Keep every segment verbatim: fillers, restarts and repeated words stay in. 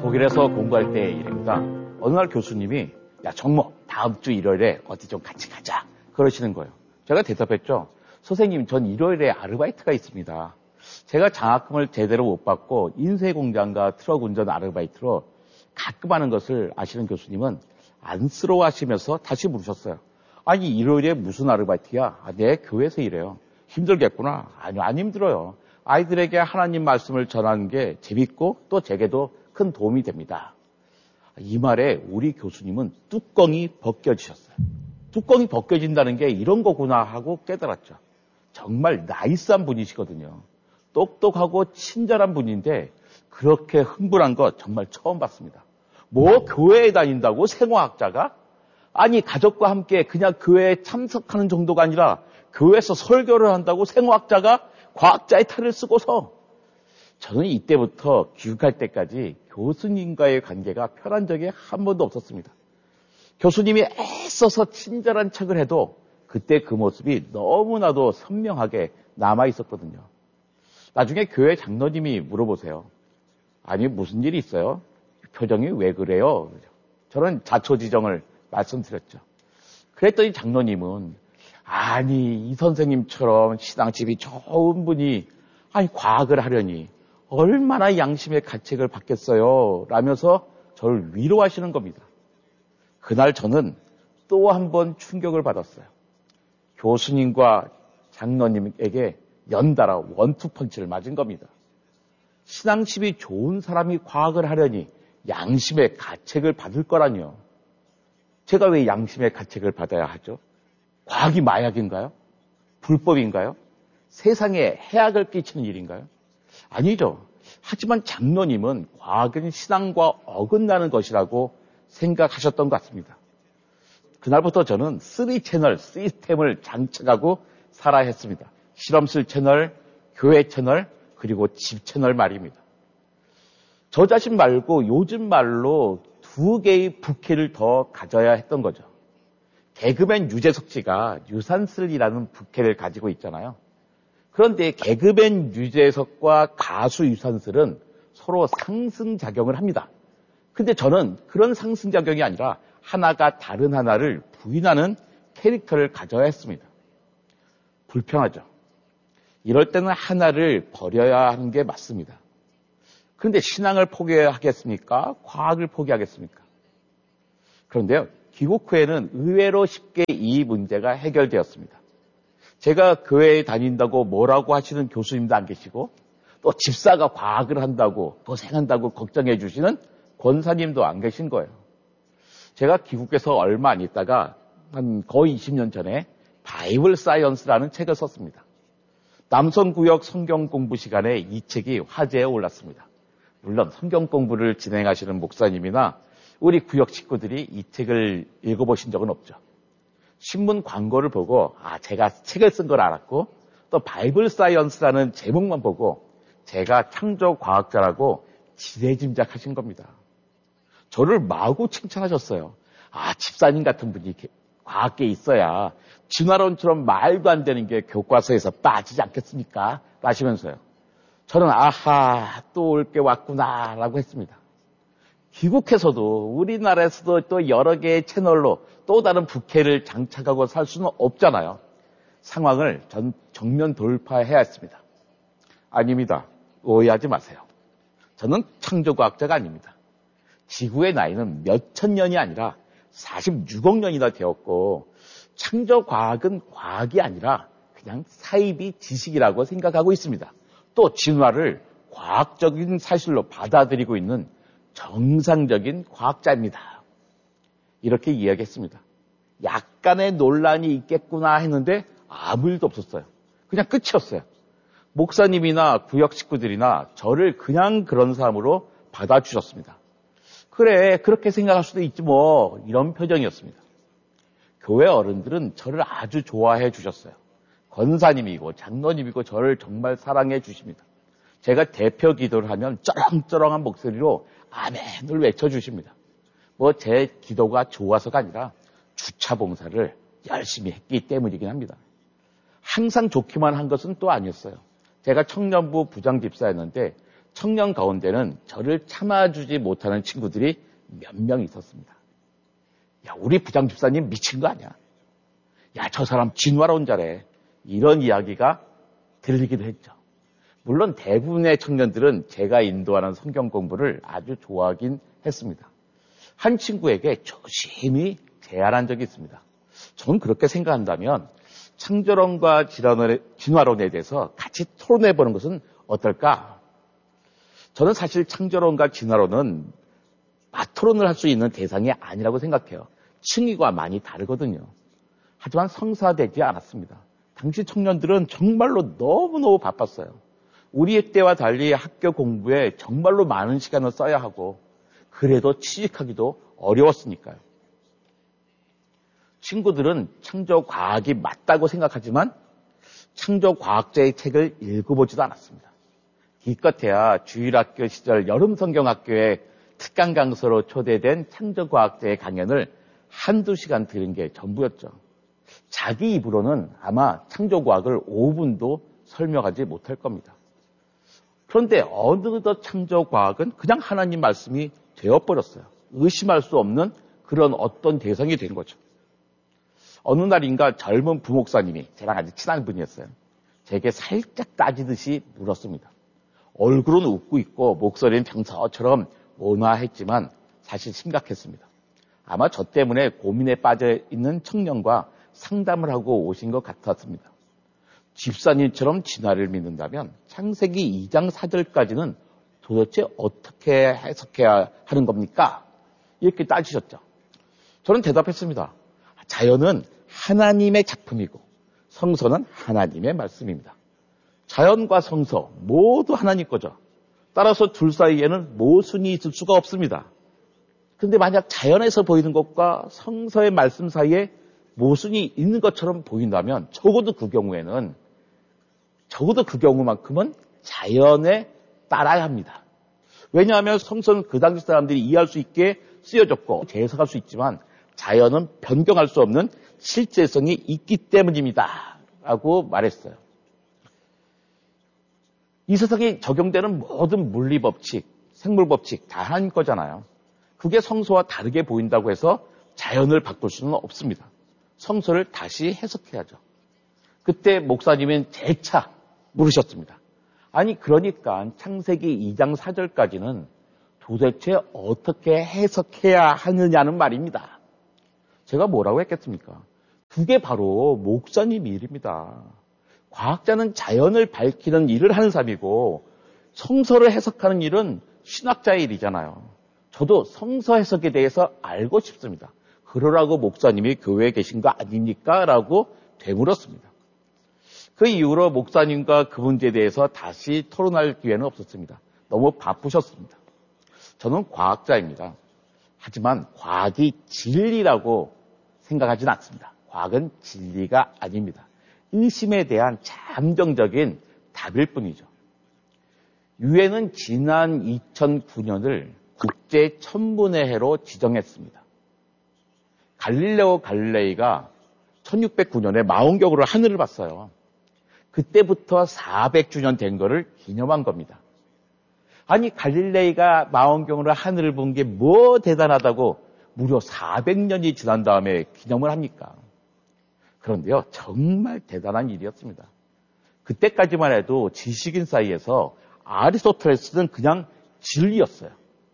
독일에서 공부할 때 일입니다. 어느 날 교수님이 야 정모 다음 주 일요일에 어디 좀 같이 가자 그러시는 거예요. 제가 대답했죠. 선생님 전 일요일에 아르바이트가 있습니다. 제가 장학금을 제대로 못 받고 인쇄공장과 트럭 운전 아르바이트로 가끔 하는 것을 아시는 교수님은 안쓰러워하시면서 다시 물으셨어요. 아니 일요일에 무슨 아르바이트야? 아, 내 교회에서 일해요. 힘들겠구나. 아니요 안 힘들어요. 아이들에게 하나님 말씀을 전하는 게 재밌고 또 제게도 큰 도움이 됩니다. 이 말에 우리 교수님은 뚜껑이 벗겨지셨어요. 뚜껑이 벗겨진다는 게 이런 거구나 하고 깨달았죠. 정말 나이스한 분이시거든요. 똑똑하고 친절한 분인데 그렇게 흥분한 거 정말 처음 봤습니다. 뭐 교회에 다닌다고 생화학자가? 아니 가족과 함께 그냥 교회에 참석하는 정도가 아니라 교회에서 설교를 한다고 생화학자가 과학자의 탈을 쓰고서. 저는 이때부터 귀국할 때까지 교수님과의 관계가 편한 적이 한 번도 없었습니다. 교수님이 애써서 친절한 척을 해도 그때 그 모습이 너무나도 선명하게 남아있었거든요. 나중에 교회 장로님이 물어보세요. 아니 무슨 일이 있어요? 표정이 왜 그래요? 저는 자초지정을 말씀드렸죠. 그랬더니 장로님은 아니 이 선생님처럼 신앙집이 좋은 분이 아니 과학을 하려니 얼마나 양심의 가책을 받겠어요 라면서 저를 위로하시는 겁니다. 그날 저는 또 한 번 충격을 받았어요. 교수님과 장로님에게 연달아 원투펀치를 맞은 겁니다. 신앙심이 좋은 사람이 과학을 하려니 양심의 가책을 받을 거라니요. 제가 왜 양심의 가책을 받아야 하죠? 과학이 마약인가요? 불법인가요? 세상에 해악을 끼치는 일인가요? 아니죠. 하지만 장로님은 과학은 신앙과 어긋나는 것이라고 생각하셨던 것 같습니다. 그날부터 저는 쓰리 채널 시스템을 장착하고 살아야 했습니다. 실험실 채널, 교회 채널, 그리고 집 채널 말입니다. 저 자신 말고 요즘 말로 두 개의 부캐를 더 가져야 했던 거죠. 개그맨 유재석 씨가 유산슬이라는 부캐를 가지고 있잖아요. 그런데 개그맨 유재석과 가수 유산슬은 서로 상승작용을 합니다. 근데 저는 그런 상승작용이 아니라 하나가 다른 하나를 부인하는 캐릭터를 가져야 했습니다. 불편하죠. 이럴 때는 하나를 버려야 하는 게 맞습니다. 그런데 신앙을 포기하겠습니까? 과학을 포기하겠습니까? 그런데요, 귀국 후에는 의외로 쉽게 이 문제가 해결되었습니다. 제가 교회에 다닌다고 뭐라고 하시는 교수님도 안 계시고 또 집사가 과학을 한다고 고생한다고 걱정해 주시는 권사님도 안 계신 거예요. 제가 귀국해서 얼마 안 있다가 한 거의 이십 년 전에 바이블 사이언스라는 책을 썼습니다. 남성구역 성경 공부 시간에 이 책이 화제에 올랐습니다. 물론 성경 공부를 진행하시는 목사님이나 우리 구역 식구들이 이 책을 읽어보신 적은 없죠. 신문 광고를 보고 아 제가 책을 쓴 걸 알았고 또 바이블 사이언스라는 제목만 보고 제가 창조과학자라고 지레짐작하신 겁니다. 저를 마구 칭찬하셨어요. 아 집사님 같은 분이 과학계에 있어야 진화론처럼 말도 안 되는 게 교과서에서 빠지지 않겠습니까? 라시면서요. 저는 아하 또 올 게 왔구나 라고 했습니다. 귀국해서도 우리나라에서도 또 여러 개의 채널로 또 다른 부캐를 장착하고 살 수는 없잖아요. 상황을 전 정면 돌파해야 했습니다. 아닙니다. 오해하지 마세요. 저는 창조과학자가 아닙니다. 지구의 나이는 몇천 년이 아니라 사십육억 년이나 되었고 창조과학은 과학이 아니라 그냥 사이비 지식이라고 생각하고 있습니다. 또 진화를 과학적인 사실로 받아들이고 있는 정상적인 과학자입니다. 이렇게 이야기했습니다. 약간의 논란이 있겠구나 했는데 아무 일도 없었어요. 그냥 끝이었어요. 목사님이나 구역 식구들이나 저를 그냥 그런 사람으로 받아주셨습니다. 그래 그렇게 생각할 수도 있지 뭐 이런 표정이었습니다. 교회 어른들은 저를 아주 좋아해 주셨어요. 권사님이고 장로님이고 저를 정말 사랑해 주십니다. 제가 대표 기도를 하면 쩌렁쩌렁한 목소리로 아멘을 외쳐주십니다. 뭐 제 기도가 좋아서가 아니라 주차 봉사를 열심히 했기 때문이긴 합니다. 항상 좋기만 한 것은 또 아니었어요. 제가 청년부 부장집사였는데 청년 가운데는 저를 참아주지 못하는 친구들이 몇 명 있었습니다. 야, 우리 부장 집사님 미친 거 아니야? 야, 저 사람 진화론 잘해. 이런 이야기가 들리기도 했죠. 물론 대부분의 청년들은 제가 인도하는 성경 공부를 아주 좋아하긴 했습니다. 한 친구에게 조심히 제안한 적이 있습니다. 저는 그렇게 생각한다면 창조론과 진화론에 대해서 같이 토론해보는 것은 어떨까? 저는 사실 창조론과 진화론은 맞토론을 할 수 있는 대상이 아니라고 생각해요. 층위가 많이 다르거든요. 하지만 성사되지 않았습니다. 당시 청년들은 정말로 너무너무 바빴어요. 우리 때와 달리 학교 공부에 정말로 많은 시간을 써야 하고 그래도 취직하기도 어려웠으니까요. 친구들은 창조과학이 맞다고 생각하지만 창조과학자의 책을 읽어보지도 않았습니다. 기껏해야 주일학교 시절 여름성경학교에 특강 강사로 초대된 창조과학자의 강연을 한두 시간 들은 게 전부였죠. 자기 입으로는 아마 창조과학을 오 분도 설명하지 못할 겁니다. 그런데 어느덧 창조과학은 그냥 하나님 말씀이 되어버렸어요. 의심할 수 없는 그런 어떤 대상이 된 거죠. 어느 날인가 젊은 부목사님이 저랑 아주 친한 분이었어요. 제게 살짝 따지듯이 물었습니다. 얼굴은 웃고 있고 목소리는 평소처럼 온화했지만 사실 심각했습니다. 아마 저 때문에 고민에 빠져 있는 청년과 상담을 하고 오신 것 같았습니다. 집사님처럼 진화를 믿는다면 창세기 이 장 사 절까지는 도대체 어떻게 해석해야 하는 겁니까? 이렇게 따지셨죠. 저는 대답했습니다. 자연은 하나님의 작품이고 성서는 하나님의 말씀입니다. 자연과 성서 모두 하나님 거죠. 따라서 둘 사이에는 모순이 있을 수가 없습니다. 그런데 만약 자연에서 보이는 것과 성서의 말씀 사이에 모순이 있는 것처럼 보인다면 적어도 그 경우에는 적어도 그 경우만큼은 자연에 따라야 합니다. 왜냐하면 성서는 그 당시 사람들이 이해할 수 있게 쓰여졌고 재해석할 수 있지만 자연은 변경할 수 없는 실제성이 있기 때문입니다. 라고 말했어요. 이 세상에 적용되는 모든 물리법칙, 생물법칙 다 하나님 거잖아요. 그게 성서와 다르게 보인다고 해서 자연을 바꿀 수는 없습니다. 성서를 다시 해석해야죠. 그때 목사님은 재차 물으셨습니다. 아니 그러니까 창세기 이 장 사 절까지는 도대체 어떻게 해석해야 하느냐는 말입니다. 제가 뭐라고 했겠습니까? 그게 바로 목사님 일입니다. 과학자는 자연을 밝히는 일을 하는 사람이고 성서를 해석하는 일은 신학자의 일이잖아요. 저도 성서 해석에 대해서 알고 싶습니다. 그러라고 목사님이 교회에 계신 거 아닙니까? 라고 되물었습니다. 그 이후로 목사님과 그 문제에 대해서 다시 토론할 기회는 없었습니다. 너무 바쁘셨습니다. 저는 과학자입니다. 하지만 과학이 진리라고 생각하지는 않습니다. 과학은 진리가 아닙니다. 의심에 대한 잠정적인 답일 뿐이죠. 유엔은 지난 이천구 년을 국제 천문의 해로 지정했습니다. 갈릴레오 갈릴레이가 천육백구 년에 망원경으로 하늘을 봤어요. 그때부터 사백 주년 된 거를 기념한 겁니다. 아니 갈릴레이가 망원경으로 하늘을 본 게 뭐 대단하다고 무려 사백 년이 지난 다음에 기념을 합니까? 그런데요, 정말 대단한 일이었습니다. 그때까지만 해도 지식인 사이에서 아리스토텔레스는 그냥 진리였어요.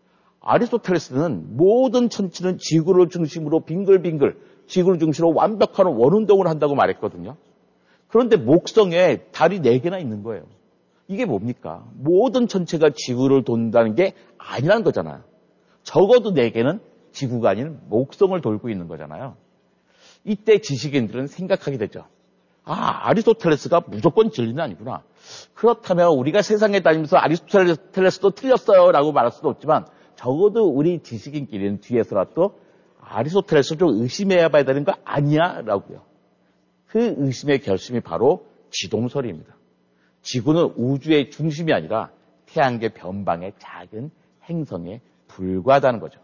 아리스토텔레스는 모든 천체는 지구를 중심으로 빙글빙글, 지구를 중심으로 완벽한 원운동을 한다고 말했거든요. 그런데 목성에 달이 네 개나 있는 거예요. 이게 뭡니까? 모든 천체가 지구를 돈다는 게 아니라는 거잖아요. 적어도 네 개는 지구가 아닌 목성을 돌고 있는 거잖아요. 이때 지식인들은 생각하게 되죠. 아, 아리스토텔레스가 무조건 진리는 아니구나. 그렇다면 우리가 세상에 다니면서 아리스토텔레스도 틀렸어요 라고 말할 수도 없지만 적어도 우리 지식인끼리는 뒤에서라도 아리스토텔레스를 좀 의심해야 봐야 되는 거 아니야? 라고요. 그 의심의 결심이 바로 지동설입니다. 지구는 우주의 중심이 아니라 태양계 변방의 작은 행성에 불과하다는 거죠.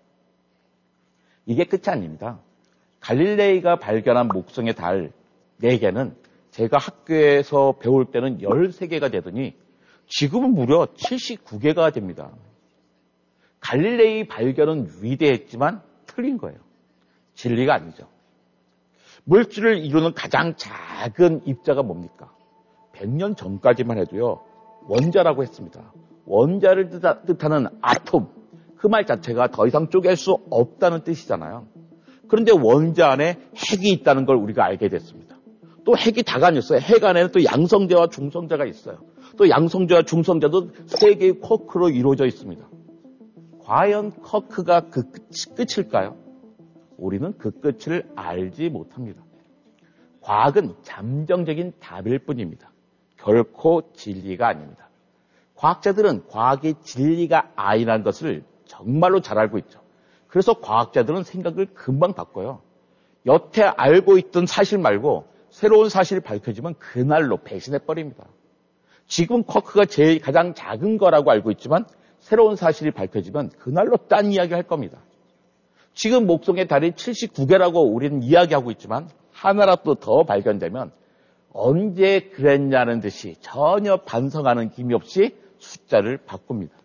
이게 끝이 아닙니다. 갈릴레이가 발견한 목성의 달 네 개는 제가 학교에서 배울 때는 열세 개가 되더니 지금은 무려 칠십구 개가 됩니다. 갈릴레이 발견은 위대했지만 틀린 거예요. 진리가 아니죠. 물질을 이루는 가장 작은 입자가 뭡니까? 백 년 전까지만 해도요, 원자라고 했습니다. 원자를 뜻하는 아톰, 그 말 자체가 더 이상 쪼갤 수 없다는 뜻이잖아요. 그런데 원자 안에 핵이 있다는 걸 우리가 알게 됐습니다. 또 핵이 다가 아니었어요. 핵 안에는 또 양성자와 중성자가 있어요. 또 양성자와 중성자도 세 개의 쿼크로 이루어져 있습니다. 과연 쿼크가 그 끝일까요? 우리는 그 끝을 알지 못합니다. 과학은 잠정적인 답일 뿐입니다. 결코 진리가 아닙니다. 과학자들은 과학의 진리가 아니라는 것을 정말로 잘 알고 있죠. 그래서 과학자들은 생각을 금방 바꿔요. 여태 알고 있던 사실 말고 새로운 사실이 밝혀지면 그날로 배신해버립니다. 지금 쿼크가 제일 가장 작은 거라고 알고 있지만 새로운 사실이 밝혀지면 그날로 딴 이야기 할 겁니다. 지금 목성의 달이 칠십구 개라고 우리는 이야기하고 있지만 하나라도 더 발견되면 언제 그랬냐는 듯이 전혀 반성하는 김이 없이 숫자를 바꿉니다.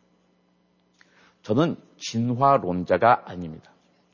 저는 진화론자가 아닙니다.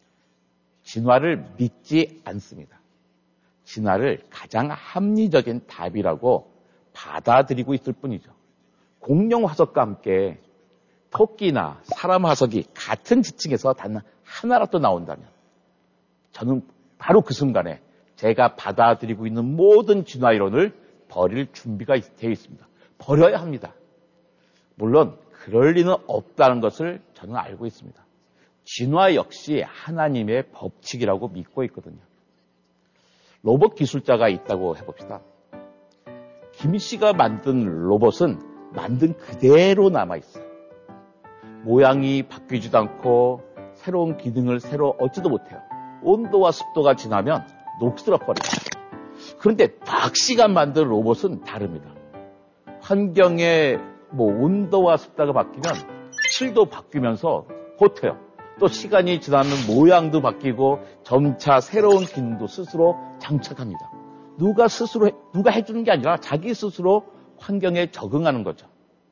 진화를 믿지 않습니다. 진화를 가장 합리적인 답이라고 받아들이고 있을 뿐이죠. 공룡 화석과 함께 토끼나 사람 화석이 같은 지층에서 단 하나라도 나온다면 저는 바로 그 순간에 제가 받아들이고 있는 모든 진화이론을 버릴 준비가 되어 있습니다. 버려야 합니다. 물론 그럴 리는 없다는 것을 저는 알고 있습니다. 진화 역시 하나님의 법칙이라고 믿고 있거든요. 로봇 기술자가 있다고 해봅시다. 김 씨가 만든 로봇은 만든 그대로 남아있어요. 모양이 바뀌지도 않고 새로운 기능을 새로 얻지도 못해요. 온도와 습도가 지나면 녹슬어버려요. 그런데 박 씨가 만든 로봇은 다릅니다. 환경의 뭐 온도와 습도가 바뀌면 실도 바뀌면서 버텨요. 또 시간이 지나면 모양도 바뀌고 점차 새로운 기능도 스스로 장착합니다. 누가 스스로, 누가 해주는 게 아니라 자기 스스로 환경에 적응하는 거죠.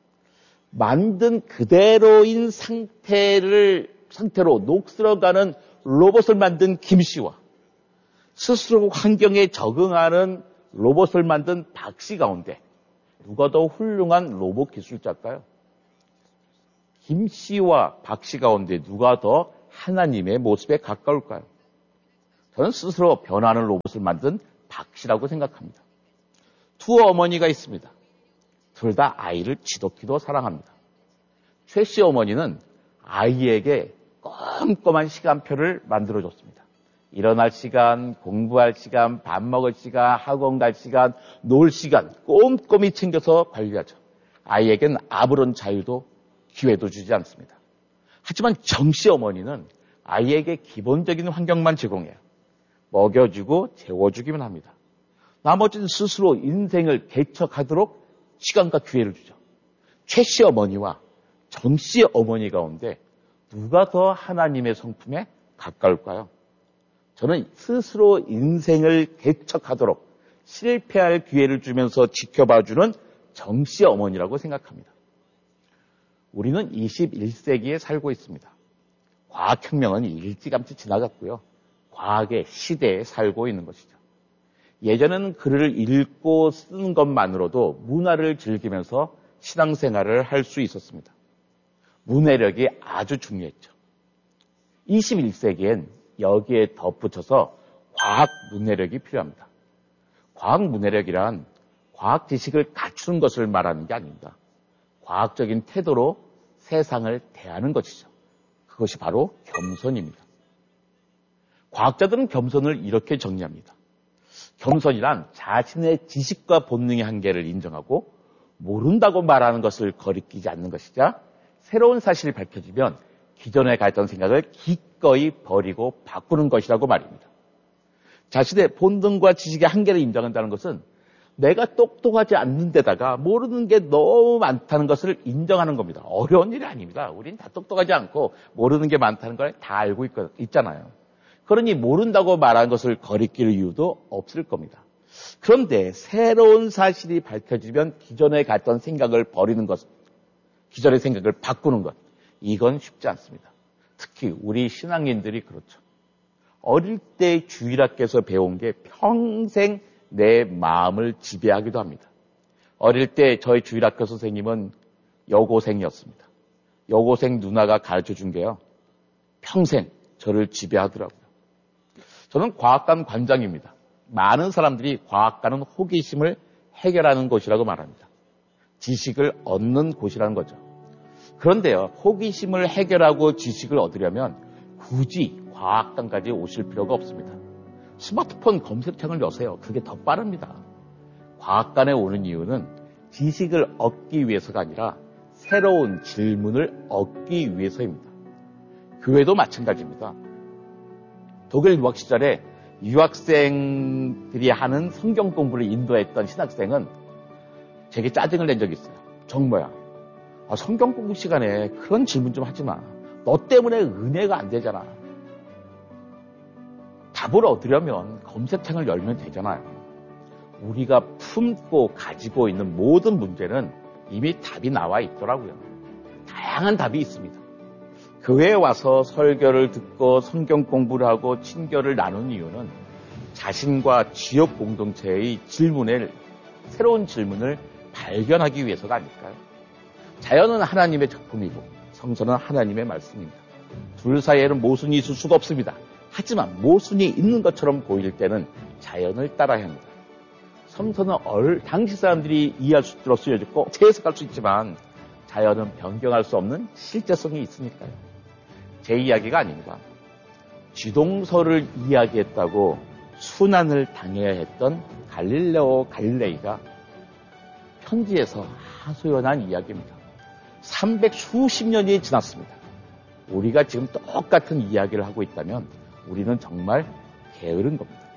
만든 그대로인 상태를, 상태로 녹슬어가는 로봇을 만든 김 씨와 스스로 환경에 적응하는 로봇을 만든 박 씨 가운데 누가 더 훌륭한 로봇 기술자일까요? 김 씨와 박 씨 가운데 누가 더 하나님의 모습에 가까울까요? 저는 스스로 변하는 로봇을 만든 박 씨라고 생각합니다. 두 어머니가 있습니다. 둘 다 아이를 지독히도 사랑합니다. 최 씨 어머니는 아이에게 꼼꼼한 시간표를 만들어줬습니다. 일어날 시간, 공부할 시간, 밥 먹을 시간, 학원 갈 시간, 놀 시간 꼼꼼히 챙겨서 관리하죠. 아이에겐 아무런 자유도 기회도 주지 않습니다. 하지만 정 씨 어머니는 아이에게 기본적인 환경만 제공해요. 먹여주고 재워주기만 합니다. 나머지는 스스로 인생을 개척하도록 시간과 기회를 주죠. 최 씨 어머니와 정 씨 어머니 가운데 누가 더 하나님의 성품에 가까울까요? 저는 스스로 인생을 개척하도록 실패할 기회를 주면서 지켜봐주는 정 씨 어머니라고 생각합니다. 우리는 이십일 세기에 살고 있습니다. 과학혁명은 일찌감치 지나갔고요. 과학의 시대에 살고 있는 것이죠. 예전에는 글을 읽고 쓰는 것만으로도 문화를 즐기면서 신앙생활을 할 수 있었습니다. 문해력이 아주 중요했죠. 이십일 세기엔 여기에 덧붙여서 과학 문해력이 필요합니다. 과학 문해력이란 과학 지식을 갖추는 것을 말하는 게 아닙니다. 과학적인 태도로 세상을 대하는 것이죠. 그것이 바로 겸손입니다. 과학자들은 겸손을 이렇게 정리합니다. 겸손이란 자신의 지식과 본능의 한계를 인정하고 모른다고 말하는 것을 거리끼지 않는 것이자 새로운 사실이 밝혀지면 기존에 가졌던 생각을 기꺼이 버리고 바꾸는 것이라고 말입니다. 자신의 본능과 지식의 한계를 인정한다는 것은 내가 똑똑하지 않는 데다가 모르는 게 너무 많다는 것을 인정하는 겁니다. 어려운 일이 아닙니다. 우린 다 똑똑하지 않고 모르는 게 많다는 걸 다 알고 있, 있잖아요. 그러니 모른다고 말하는 것을 거리낄 이유도 없을 겁니다. 그런데 새로운 사실이 밝혀지면 기존에 갔던 생각을 버리는 것, 기존의 생각을 바꾸는 것, 이건 쉽지 않습니다. 특히 우리 신앙인들이 그렇죠. 어릴 때 주일학교에서 배운 게 평생 내 마음을 지배하기도 합니다. 어릴 때 저희 주일학교 선생님은 여고생이었습니다. 여고생 누나가 가르쳐준 게요. 평생 저를 지배하더라고요. 저는 과학관 관장입니다. 많은 사람들이 과학관은 호기심을 해결하는 곳이라고 말합니다. 지식을 얻는 곳이라는 거죠. 그런데요, 호기심을 해결하고 지식을 얻으려면 굳이 과학관까지 오실 필요가 없습니다. 스마트폰 검색창을 여세요. 그게 더 빠릅니다. 과학관에 오는 이유는 지식을 얻기 위해서가 아니라 새로운 질문을 얻기 위해서입니다. 교회도 마찬가지입니다. 독일 유학 시절에 유학생들이 하는 성경 공부를 인도했던 신학생은 제게 짜증을 낸 적이 있어요. 정모야, 아, 성경 공부 시간에 그런 질문 좀 하지 마. 너 때문에 은혜가 안 되잖아. 답을 얻으려면 검색창을 열면 되잖아요. 우리가 품고 가지고 있는 모든 문제는 이미 답이 나와 있더라고요. 다양한 답이 있습니다. 교회에 와서 설교를 듣고 성경 공부를 하고 친교를 나눈 이유는 자신과 지역 공동체의 질문을, 새로운 질문을 발견하기 위해서가 아닐까요? 자연은 하나님의 작품이고 성서는 하나님의 말씀입니다. 둘 사이에는 모순이 있을 수가 없습니다. 하지만 모순이 있는 것처럼 보일 때는 자연을 따라야 합니다. 성서는 얼, 당시 사람들이 이해할 수 있도록 쓰여졌고 재해석할 수 있지만 자연은 변경할 수 없는 실제성이 있으니까요. 제 이야기가 아닙니다. 지동서를 이야기했다고 순환을 당해야 했던 갈릴레오 갈릴레이가 편지에서 하소연한 이야기입니다. 삼백 수십 년이 지났습니다. 우리가 지금 똑같은 이야기를 하고 있다면 우리는 정말 게으른 겁니다.